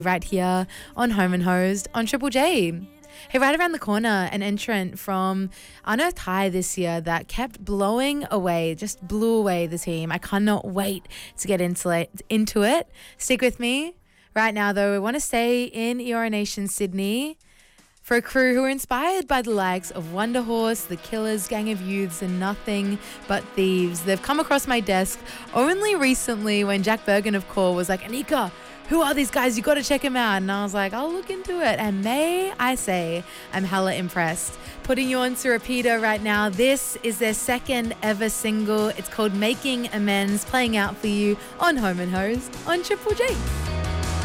right here on Home and Hosed on Triple J. Hey, right around the corner, an entrant from Unearthed High this year that kept blowing away, just blew away the team. I cannot wait to get into it. Stick with me. Right now, though, we want to stay in Eora Nation, Sydney, for a crew who are inspired by the likes of Wonder Horse, The Killers, Gang of Youths, and Nothing But Thieves. They've come across my desk only recently when Jack Bergen of Core was like, Anika, who are these guys? You got to check them out. And I was like, I'll look into it. And may I say, I'm hella impressed. Putting you on to repeater right now. This is their second ever single. It's called Making Amends, playing out for you on Home and Hosed on Triple J.